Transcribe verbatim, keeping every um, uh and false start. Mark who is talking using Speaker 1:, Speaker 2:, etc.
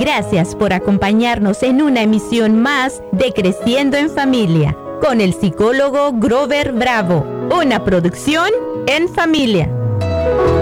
Speaker 1: Gracias por acompañarnos en una emisión más de Creciendo en Familia con el psicólogo Grover Bravo, una producción en familia.